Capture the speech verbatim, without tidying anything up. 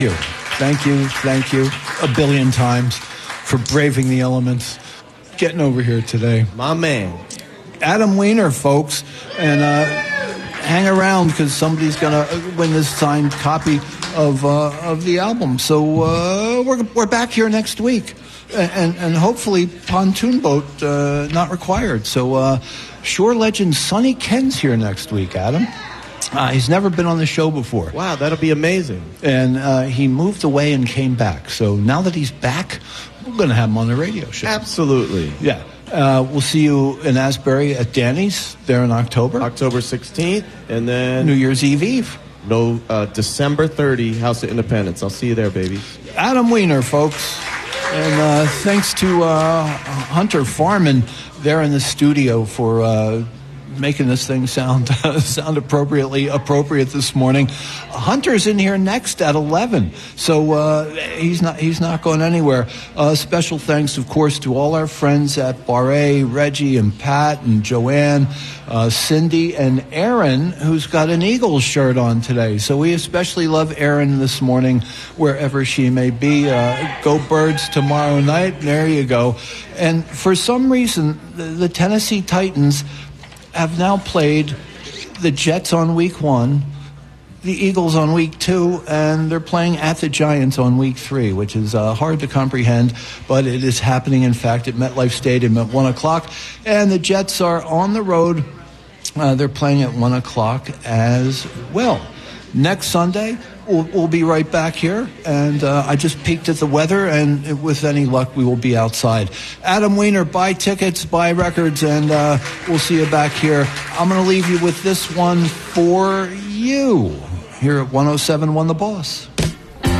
you. Thank you, thank you a billion times for braving the elements, getting over here today. My man. Adam Weiner, folks, and uh, hang around because somebody's going to win this signed copy of uh, of the album. So uh, we're we're back here next week, and and hopefully pontoon boat uh, not required. So uh, shore legend Sonny Ken's here next week, Adam. Uh, he's never been on the show before. Wow, that'll be amazing. And uh, he moved away and came back. So now that he's back, we're going to have him on the radio show. Absolutely. Yeah. Uh, we'll see you in Asbury at Danny's there in October. October sixteenth. And then New Year's Eve Eve. No, uh, December thirtieth, House of Independence. I'll see you there, baby. Adam Weiner, folks. And uh, thanks to uh, Hunter Farman there in the studio for... Uh, making this thing sound sound appropriately appropriate this morning. Hunter's in here next at eleven, so uh, he's not he's not going anywhere. Uh, special thanks, of course, to all our friends at Bar A, Reggie and Pat and Joanne, uh, Cindy and Aaron, who's got an Eagles shirt on today. So we especially love Aaron this morning, wherever she may be. Uh, go Birds tomorrow night. There you go. And for some reason, the, the Tennessee Titans have now played the Jets on week one, the Eagles on week two, and they're playing at the Giants on week three, which is uh, hard to comprehend, but it is happening, in fact, at MetLife Stadium at one o'clock. And the Jets are on the road. Uh, they're playing at one o'clock as well. Next Sunday, we'll, we'll be right back here, and uh, I just peeked at the weather, and with any luck, we will be outside. Adam Weiner, buy tickets, buy records, and uh, we'll see you back here. I'm going to leave you with this one for you here at one oh seven point one The Boss.